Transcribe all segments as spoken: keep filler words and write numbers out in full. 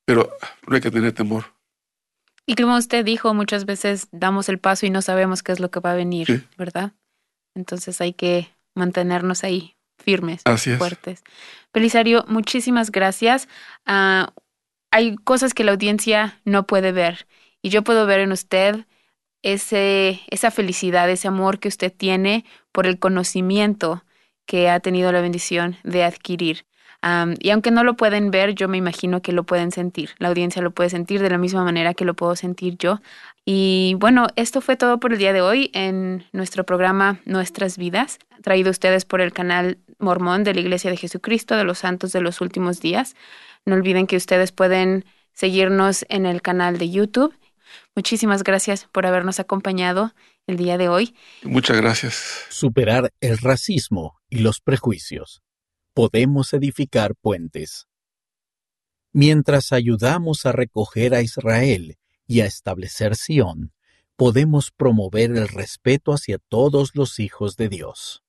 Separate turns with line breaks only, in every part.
pero no hay que tener temor.
Y como usted dijo, muchas veces damos el paso y no sabemos qué es lo que va a venir,
Sí,
¿verdad? Entonces hay que mantenernos ahí firmes,
así es.
fuertes. Belisario, muchísimas gracias. Ah, hay cosas que la audiencia no puede ver y yo puedo ver en usted ese, esa felicidad, ese amor que usted tiene por el conocimiento que ha tenido la bendición de adquirir. Am, y aunque no lo pueden ver, yo me imagino que lo pueden sentir. La audiencia lo puede sentir de la misma manera que lo puedo sentir yo. Y bueno, esto fue todo por el día de hoy en nuestro programa Nuestras Vidas, traído a ustedes por el canal Mormón de la Iglesia de Jesucristo de los Santos de los Últimos Días. No olviden que ustedes pueden seguirnos en el canal de YouTube. Muchísimas gracias por habernos acompañado el día de hoy.
Muchas gracias.
Superar el racismo y los prejuicios. Podemos edificar puentes. Mientras ayudamos a recoger a Israel y a establecer Sión, podemos promover el respeto hacia todos los hijos de Dios.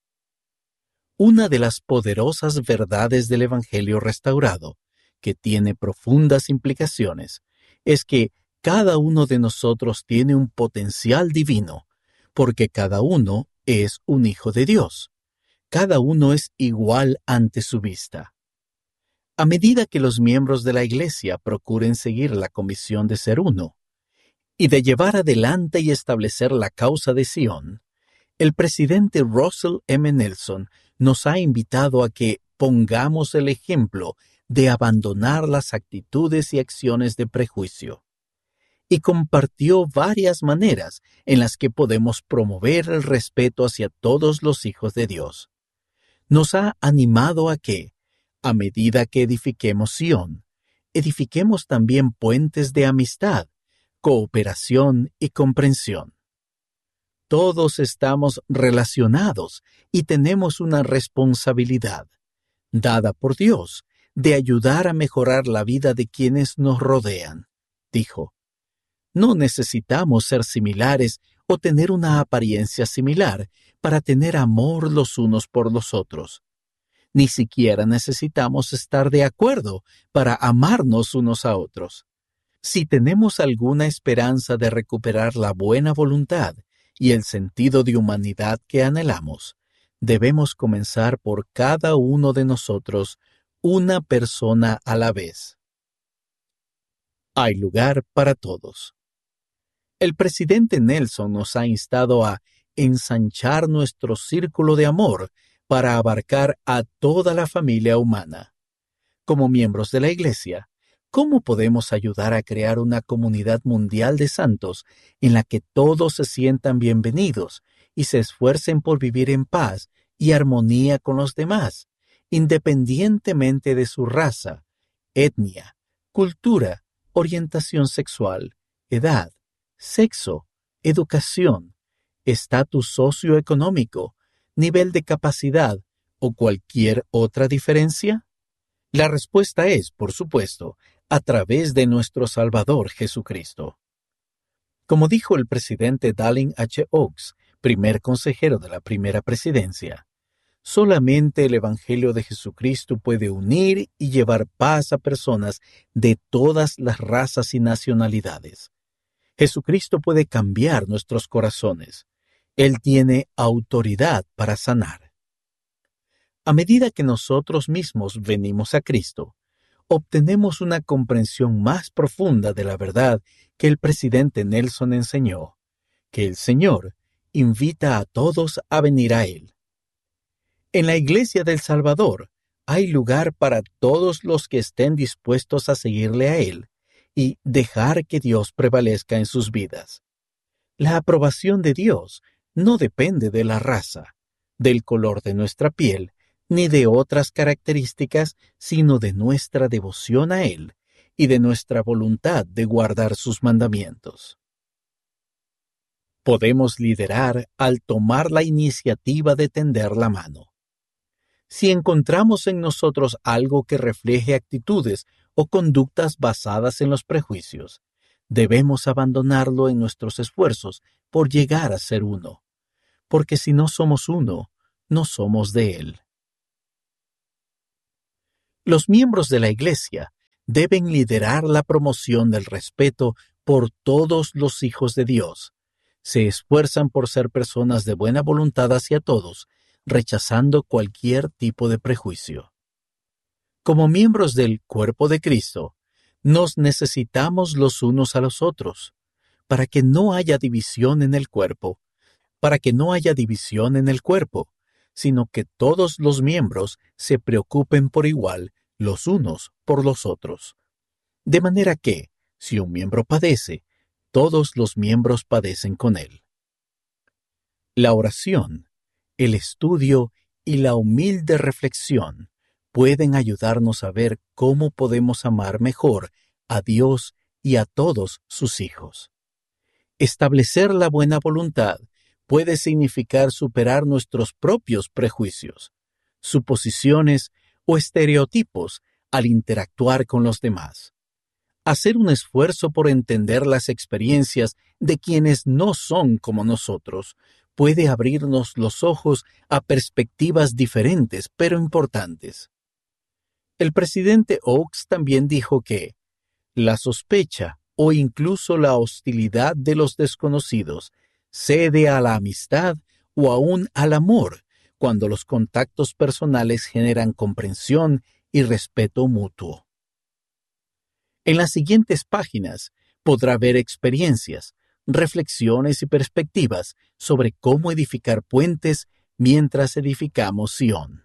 Una de las poderosas verdades del Evangelio restaurado, que tiene profundas implicaciones, es que cada uno de nosotros tiene un potencial divino, porque cada uno es un hijo de Dios. Cada uno es igual ante su vista. A medida que los miembros de la Iglesia procuren seguir la comisión de ser uno y de llevar adelante y establecer la causa de Sión, el presidente Russell M. Nelson nos ha invitado a que pongamos el ejemplo de abandonar las actitudes y acciones de prejuicio, y compartió varias maneras en las que podemos promover el respeto hacia todos los hijos de Dios. Nos ha animado a que, a medida que edifiquemos Sión, edifiquemos también puentes de amistad, cooperación y comprensión. Todos estamos relacionados y tenemos una responsabilidad, dada por Dios, de ayudar a mejorar la vida de quienes nos rodean, dijo. No necesitamos ser similares o tener una apariencia similar para tener amor los unos por los otros. Ni siquiera necesitamos estar de acuerdo para amarnos unos a otros. Si tenemos alguna esperanza de recuperar la buena voluntad y el sentido de humanidad que anhelamos, debemos comenzar por cada uno de nosotros, una persona a la vez. Hay lugar para todos. El presidente Nelson nos ha instado a ensanchar nuestro círculo de amor para abarcar a toda la familia humana. Como miembros de la Iglesia, ¿cómo podemos ayudar a crear una comunidad mundial de santos en la que todos se sientan bienvenidos y se esfuercen por vivir en paz y armonía con los demás, independientemente de su raza, etnia, cultura, orientación sexual, edad, sexo, educación, estatus socioeconómico, nivel de capacidad o cualquier otra diferencia? La respuesta es, por supuesto, a través de nuestro Salvador Jesucristo. Como dijo el presidente Dallin H. Oaks, primer consejero de la primera presidencia, solamente el Evangelio de Jesucristo puede unir y llevar paz a personas de todas las razas y nacionalidades. Jesucristo puede cambiar nuestros corazones. Él tiene autoridad para sanar. A medida que nosotros mismos venimos a Cristo, obtenemos una comprensión más profunda de la verdad que el presidente Nelson enseñó, que el Señor invita a todos a venir a Él. En la Iglesia del Salvador hay lugar para todos los que estén dispuestos a seguirle a Él y dejar que Dios prevalezca en sus vidas. La aprobación de Dios no depende de la raza, del color de nuestra piel, ni de otras características, sino de nuestra devoción a Él y de nuestra voluntad de guardar sus mandamientos. Podemos liderar al tomar la iniciativa de tender la mano. Si encontramos en nosotros algo que refleje actitudes o conductas basadas en los prejuicios, debemos abandonarlo en nuestros esfuerzos por llegar a ser uno, porque si no somos uno, no somos de Él. Los miembros de la Iglesia deben liderar la promoción del respeto por todos los hijos de Dios. Se esfuerzan por ser personas de buena voluntad hacia todos, rechazando cualquier tipo de prejuicio. Como miembros del cuerpo de Cristo, nos necesitamos los unos a los otros, para que no haya división en el cuerpo, para que no haya división en el cuerpo, sino que todos los miembros se preocupen por igual los unos por los otros. De manera que, si un miembro padece, todos los miembros padecen con él. La oración, el estudio y la humilde reflexión pueden ayudarnos a ver cómo podemos amar mejor a Dios y a todos sus hijos. Establecer la buena voluntad puede significar superar nuestros propios prejuicios, suposiciones o estereotipos al interactuar con los demás. Hacer un esfuerzo por entender las experiencias de quienes no son como nosotros puede abrirnos los ojos a perspectivas diferentes pero importantes. El presidente Oaks también dijo que la sospecha o incluso la hostilidad de los desconocidos cede a la amistad o aún al amor cuando los contactos personales generan comprensión y respeto mutuo. En las siguientes páginas podrá ver experiencias, reflexiones y perspectivas sobre cómo edificar puentes mientras edificamos Sion.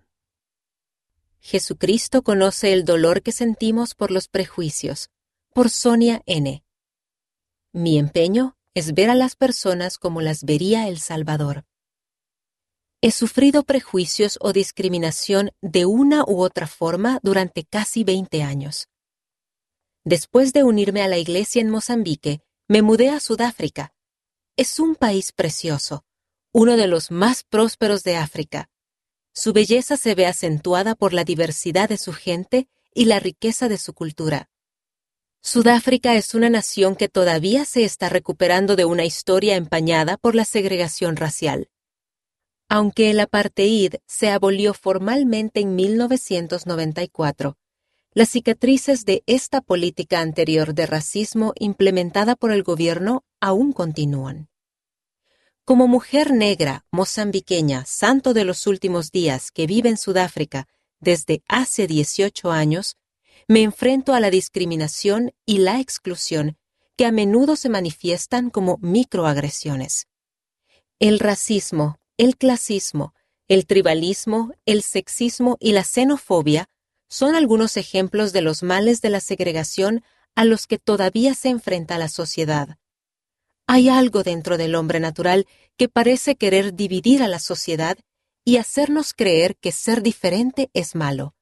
Jesucristo conoce el dolor que sentimos por los prejuicios. Por Sonia N. Mi empeño es ver a las personas como las vería el Salvador. He sufrido prejuicios o discriminación de una u otra forma durante casi veinte años. Después de unirme a la iglesia en Mozambique, me mudé a Sudáfrica. Es un país precioso, uno de los más prósperos de África. Su belleza se ve acentuada por la diversidad de su gente y la riqueza de su cultura. Sudáfrica es una nación que todavía se está recuperando de una historia empañada por la segregación racial. Aunque el apartheid se abolió formalmente en mil novecientos noventa y cuatro, las cicatrices de esta política anterior de racismo implementada por el gobierno aún continúan. Como mujer negra, mozambiqueña, santo de los últimos días que vive en Sudáfrica desde hace dieciocho años, me enfrento a la discriminación y la exclusión que a menudo se manifiestan como microagresiones. El racismo, el clasismo, el tribalismo, el sexismo y la xenofobia son algunos ejemplos de los males de la segregación a los que todavía se enfrenta la sociedad. Hay algo dentro del hombre natural que parece querer dividir a la sociedad y hacernos creer que ser diferente es malo.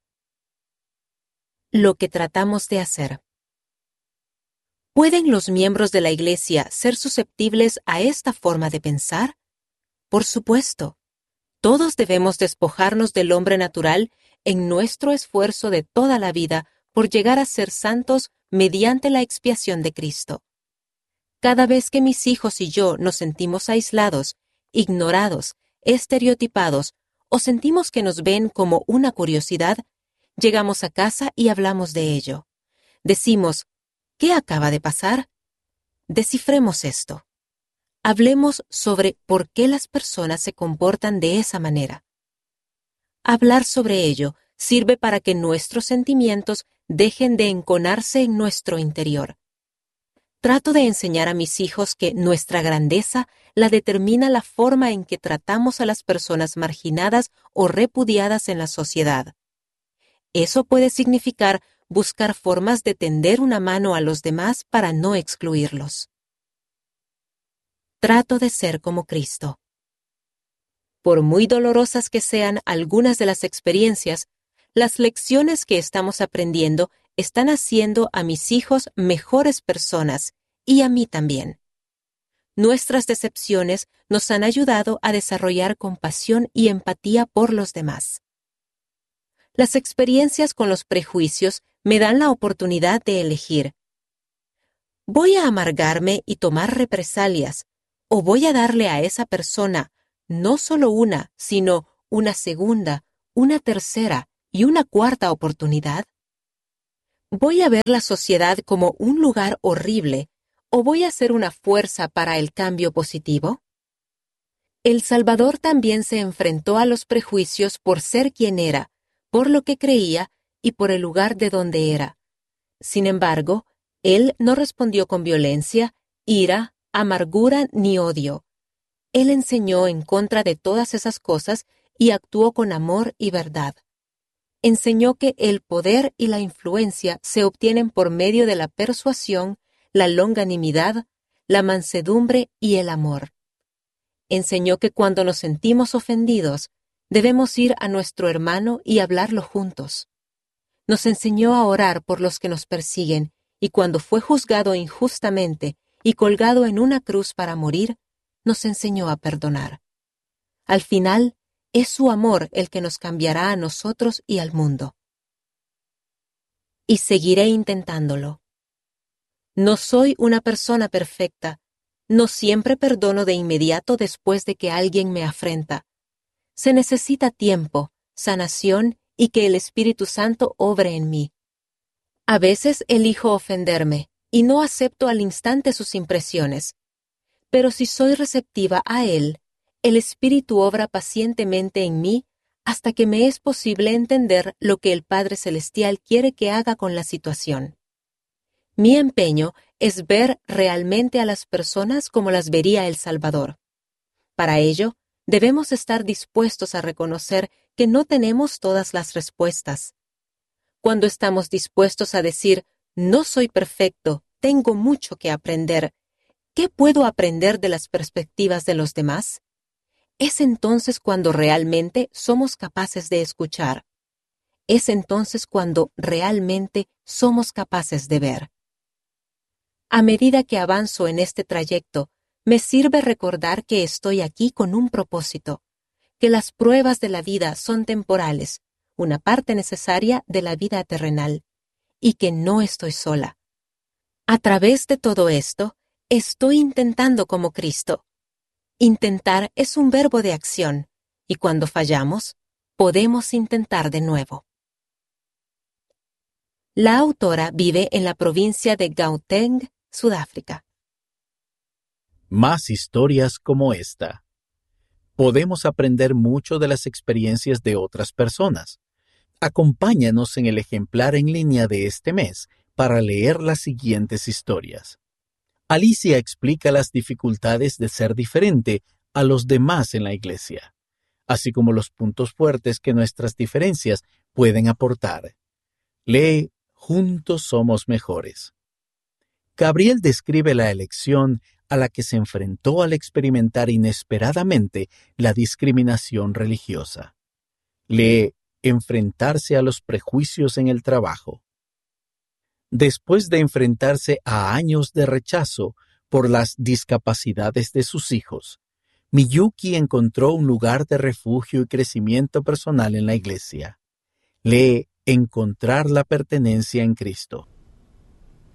Lo que tratamos de hacer. ¿Pueden los miembros de la Iglesia ser susceptibles a esta forma de pensar? Por supuesto. Todos debemos despojarnos del hombre natural en nuestro esfuerzo de toda la vida por llegar a ser santos mediante la expiación de Cristo. Cada vez que mis hijos y yo nos sentimos aislados, ignorados, estereotipados o sentimos que nos ven como una curiosidad, llegamos a casa y hablamos de ello. Decimos, ¿qué acaba de pasar? Descifremos esto. Hablemos sobre por qué las personas se comportan de esa manera. Hablar sobre ello sirve para que nuestros sentimientos dejen de enconarse en nuestro interior. Trato de enseñar a mis hijos que nuestra grandeza la determina la forma en que tratamos a las personas marginadas o repudiadas en la sociedad. Eso puede significar buscar formas de tender una mano a los demás para no excluirlos. Trato de ser como Cristo. Por muy dolorosas que sean algunas de las experiencias, las lecciones que estamos aprendiendo están haciendo a mis hijos mejores personas y a mí también. Nuestras decepciones nos han ayudado a desarrollar compasión y empatía por los demás. Las experiencias con los prejuicios me dan la oportunidad de elegir. ¿Voy a amargarme y tomar represalias o voy a darle a esa persona no solo una, sino una segunda, una tercera y una cuarta oportunidad? ¿Voy a ver la sociedad como un lugar horrible o voy a ser una fuerza para el cambio positivo? El Salvador también se enfrentó a los prejuicios por ser quien era, por lo que creía y por el lugar de donde era. Sin embargo, Él no respondió con violencia, ira, amargura ni odio. Él enseñó en contra de todas esas cosas y actuó con amor y verdad. Enseñó que el poder y la influencia se obtienen por medio de la persuasión, la longanimidad, la mansedumbre y el amor. Enseñó que cuando nos sentimos ofendidos, debemos ir a nuestro hermano y hablarlo juntos. Nos enseñó a orar por los que nos persiguen, y cuando fue juzgado injustamente y colgado en una cruz para morir, nos enseñó a perdonar. Al final, es su amor el que nos cambiará a nosotros y al mundo. Y seguiré intentándolo. No soy una persona perfecta. No siempre perdono de inmediato después de que alguien me afrenta. Se necesita tiempo, sanación y que el Espíritu Santo obre en mí. A veces elijo ofenderme y no acepto al instante sus impresiones. Pero si soy receptiva a Él, el Espíritu obra pacientemente en mí hasta que me es posible entender lo que el Padre Celestial quiere que haga con la situación. Mi empeño es ver realmente a las personas como las vería el Salvador. Para ello, debemos estar dispuestos a reconocer que no tenemos todas las respuestas. Cuando estamos dispuestos a decir, no soy perfecto, tengo mucho que aprender, ¿qué puedo aprender de las perspectivas de los demás? Es entonces cuando realmente somos capaces de escuchar. Es entonces cuando realmente somos capaces de ver. A medida que avanzo en este trayecto, me sirve recordar que estoy aquí con un propósito, que las pruebas de la vida son temporales, una parte necesaria de la vida terrenal, y que no estoy sola. A través de todo esto, estoy intentando como Cristo. Intentar es un verbo de acción, y cuando fallamos, podemos intentar de nuevo. La autora vive en la provincia de Gauteng, Sudáfrica.
Más historias como esta. Podemos aprender mucho de las experiencias de otras personas. Acompáñanos en el ejemplar en línea de este mes para leer las siguientes historias. Alicia explica las dificultades de ser diferente a los demás en la iglesia, así como los puntos fuertes que nuestras diferencias pueden aportar. Lee Juntos somos mejores. Gabriel describe la elección a la que se enfrentó al experimentar inesperadamente la discriminación religiosa. Lee Enfrentarse a los prejuicios en el trabajo. Después de enfrentarse a años de rechazo por las discapacidades de sus hijos, Miyuki encontró un lugar de refugio y crecimiento personal en la iglesia. Lee Encontrar la pertenencia en Cristo.